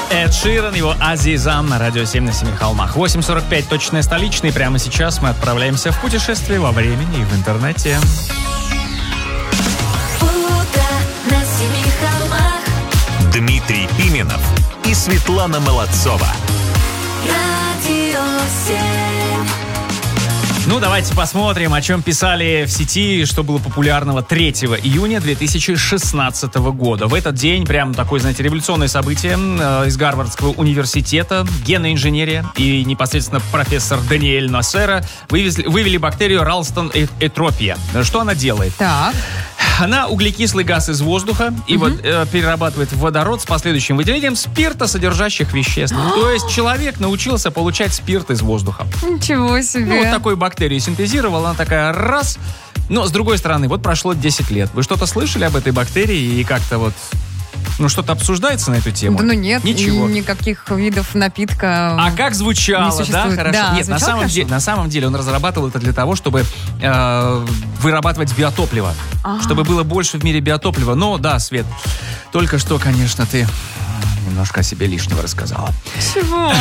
Эд Ширан, его Азизам на радио 7 на семи холмах. 8:45 точное столичный. Прямо сейчас мы отправляемся в путешествие во времени и в интернете. Дмитрий Пименов и Светлана Молодцова. Радио 7. Ну, давайте посмотрим, о чем писали в сети, что было популярного 3 июня 2016 года. В этот день прям такое, знаете, революционное событие из Гарвардского университета, генная инженерия и непосредственно профессор Даниэль Нассера вывели бактерию Ралстон этропия. Что она делает? Так. Она углекислый газ из воздуха и перерабатывает в водород с последующим выделением спирта, содержащих веществ. То есть человек научился получать спирт из воздуха. Ничего себе. Ну, вот такую бактерию синтезировал, она такая раз. Но, с другой стороны, вот прошло 10 лет. Вы что-то слышали об этой бактерии и как-то вот... Ну, что-то обсуждается на эту тему? Да ну нет, ничего. Никаких видов напитка. А как звучало, да? Хорошо. Да, нет, на самом деле он разрабатывал это для того, чтобы вырабатывать биотопливо. Чтобы было больше в мире биотоплива. Но, да, Свет, только что, конечно, ты немножко о себе лишнего рассказала. Чего?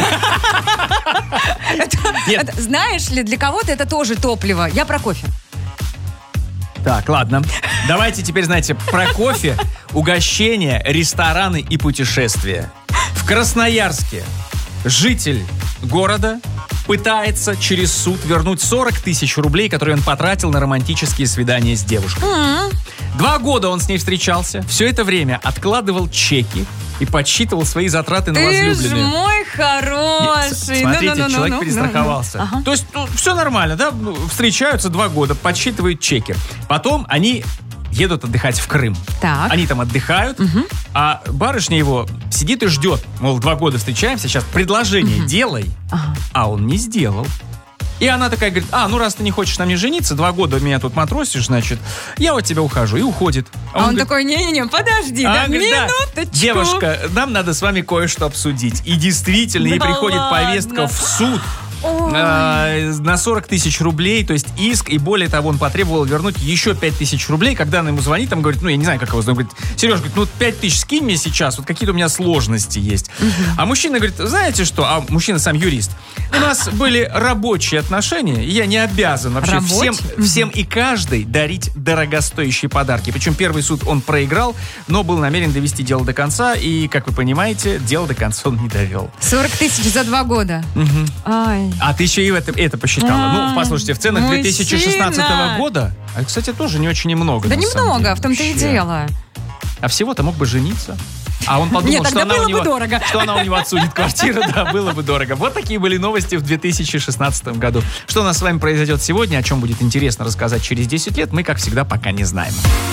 Знаешь ли, для кого-то это тоже топливо. Я про кофе. Так, ладно. Давайте теперь, знаете, про кофе, угощения, рестораны и путешествия. В Красноярске житель города пытается через суд вернуть 40 тысяч рублей, которые он потратил на романтические свидания с девушкой. 2 года он с ней встречался, все это время откладывал чеки и подсчитывал свои затраты на возлюбленную. Ты ж мой хороший. Смотрите, человек перестраховался. То есть, все нормально, да? Встречаются 2 года, подсчитывают чеки. Потом они едут отдыхать в Крым. Так. Они там отдыхают, а барышня его сидит и ждет. Мол, 2 года встречаемся, сейчас предложение делай. А он не сделал. И она такая говорит, ну раз ты не хочешь на мне жениться, 2 года меня тут матросишь, значит, я от тебя ухожу. И уходит. А он говорит, такой, не-не-не, подожди, минуточку. Девушка, нам надо с вами кое-что обсудить. И действительно, ей приходит повестка в суд. На 40 тысяч рублей, то есть иск, и более того, он потребовал вернуть еще 5 тысяч рублей, когда она ему звонит, там говорит, я не знаю, как его зовут, говорит, Сереж, говорит, 5 тысяч скинь мне сейчас, вот какие-то у меня сложности есть. А мужчина говорит, знаете что, мужчина сам юрист, у нас были рабочие отношения, и я не обязан вообще всем и каждой дарить дорогостоящие подарки. Причем первый суд он проиграл, но был намерен довести дело до конца, и, как вы понимаете, дело до конца он не довел. 40 тысяч за 2 года. Ай. А ты еще и это посчитала. Послушайте, в ценах 2016 года, кстати, тоже не очень немного. Да немного, в том-то и дело. А всего-то мог бы жениться. А он подумал, что она у него отсудит квартиру. Да, было бы дорого. Вот такие были новости в 2016 году. Что у нас с вами произойдет сегодня, о чем будет интересно рассказать через 10 лет, мы, как всегда, пока не знаем.